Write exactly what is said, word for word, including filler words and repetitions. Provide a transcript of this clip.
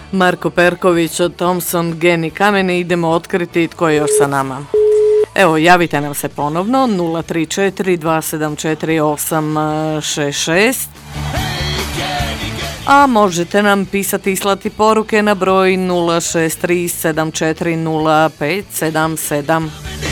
Marko Perković od Thompson, Geni Kameni. Idemo otkriti tko je još sa nama. Evo, javite nam se ponovno nula tri četiri dva sedam četiri osam šest šest. A možete nam pisati i slati poruke na broj nula šest tri sedam četiri nula pet sedam sedam.